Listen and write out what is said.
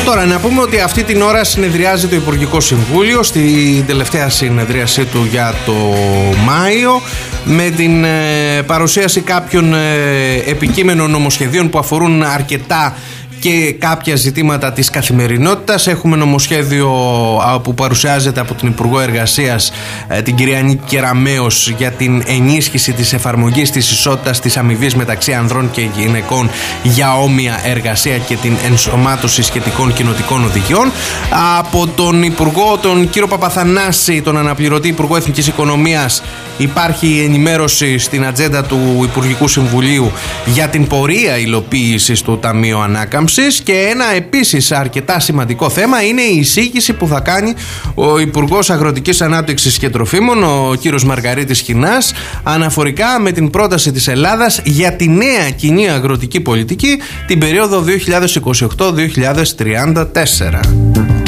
Τώρα να πούμε ότι αυτή την ώρα συνεδριάζει το Υπουργικό Συμβούλιο στην τελευταία συνεδρίασή του για το Μάιο, με την παρουσίαση κάποιων επικείμενων νομοσχεδίων που αφορούν αρκετά και κάποια ζητήματα της καθημερινότητας. Έχουμε νομοσχέδιο που παρουσιάζεται από την Υπουργό Εργασίας, την κυρία Νίκη Κεραμέως, για την ενίσχυση της εφαρμογής της ισότητας της αμοιβής μεταξύ ανδρών και γυναικών για όμοια εργασία και την ενσωμάτωση σχετικών κοινοτικών οδηγιών. Από τον Υπουργό, τον κύριο Παπαθανάση, τον αναπληρωτή Υπουργό Εθνικής Οικονομίας, υπάρχει ενημέρωση στην ατζέντα του Υπουργικού Συμβουλίου για την πορεία υλοποίησης του Ταμείου Ανάκαμψης. Και ένα επίσης αρκετά σημαντικό θέμα είναι η εισήγηση που θα κάνει ο Υπουργός Αγροτικής Ανάπτυξης και Τροφίμων, ο κύριος Μαργαρίτης Χινάς, αναφορικά με την πρόταση της Ελλάδας για τη νέα κοινή αγροτική πολιτική την περίοδο 2028-2034.